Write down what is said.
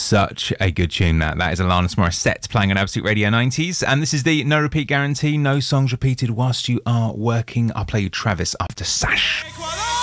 Such a good tune that. That is Alanis Morissette playing on Absolute Radio 90s. And this is the no repeat guarantee. No songs repeated whilst you are working. I'll play you Travis after Sash.